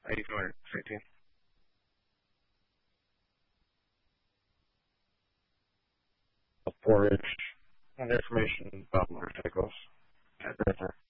How you doing, 15? A 4-inch and information about motorcycles. Right there.